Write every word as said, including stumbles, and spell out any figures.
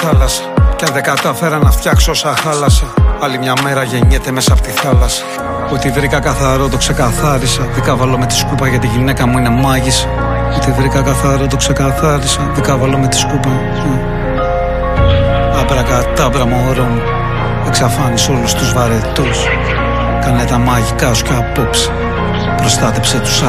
θάλασσα. Κι αν δεν κατάφερα να φτιάξω όσα χάλασα, άλλη μια μέρα γεννιέται μέσα από τη θάλασσα. Ό,τι βρήκα καθαρό το ξεκαθάρισα. Δεν καβαλώ με τη σκούπα γιατί η γυναίκα μου είναι μάγισσα. Ό,τι βρήκα καθαρό το ξεκαθάρισα. Δεν καβαλώ με τη σκούπα. Αμπρακατάμπρα μωρό μου, εξαφάνισε όλους τους βαρετούς. Κάνε τα μαγικά σου κι απόψε. Προστάτεψε τους